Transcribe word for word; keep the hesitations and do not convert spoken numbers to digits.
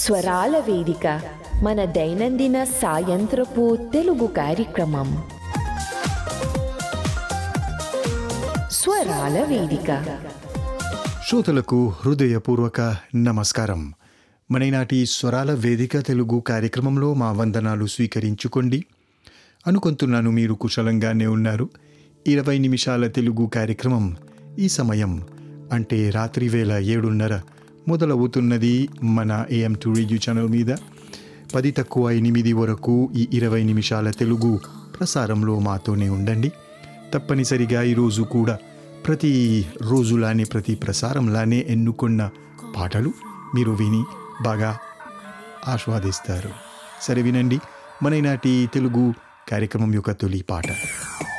స్వరాల వేదిక మన దైనందిన సాయంత్రపు తెలుగు కార్యక్రమం. స్వరాల వేదిక శ్రోతలకు హృదయపూర్వక నమస్కారం. మన ఈనాటి స్వరాల వేదిక తెలుగు కార్యక్రమంలో మా వందనాలు స్వీకరించుకోండి. అనుకుంటున్నాను మీరు కుశలంగానే ఉన్నారు. ఇరవై నిమిషాల తెలుగు కార్యక్రమం ఈ సమయం అంటే రాత్రి వేళ ఏడున్నర మొదలవుతున్నది మన ఏఎం టూ రేడియో ఛానల్ మీద. పది తక్కువ ఎనిమిది వరకు ఈ ఇరవై నిమిషాల తెలుగు ప్రసారంలో మాతోనే ఉండండి. తప్పనిసరిగా ఈరోజు కూడా ప్రతి రోజులానే ప్రతి ప్రసారంలానే ఎన్నుకున్న పాటలు మీరు విని బాగా ఆస్వాదిస్తారు. సరే వినండి మన ఈనాటి తెలుగు కార్యక్రమం యొక్క తొలి పాట.